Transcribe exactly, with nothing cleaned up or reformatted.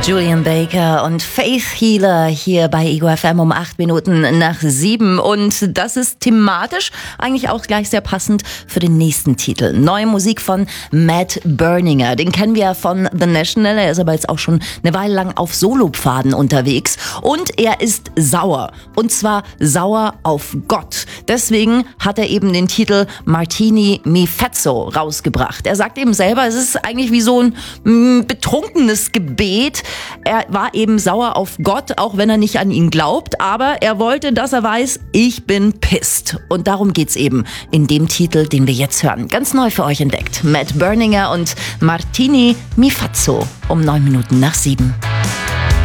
Julian Baker und Faith Healer hier bei Ego F M um acht Minuten nach sieben. Und das ist thematisch eigentlich auch gleich sehr passend für den nächsten Titel. Neue Musik von Matt Berninger. Den kennen wir ja von The National. Er ist aber jetzt auch schon eine Weile lang auf Solopfaden unterwegs. Und er ist sauer. Und zwar sauer auf Gott. Deswegen hat er eben den Titel Martini Mi Fezzo rausgebracht. Er sagt eben selber, es ist eigentlich wie so ein mh, betrunkenes Gebet. Er war eben sauer auf Gott, auch wenn er nicht an ihn glaubt, aber er wollte, dass er weiß, ich bin pissed. Und darum geht's eben in dem Titel, den wir jetzt hören. Ganz neu für euch entdeckt. Matt Berninger und Martini Mi Fezzo um neun Minuten nach sieben.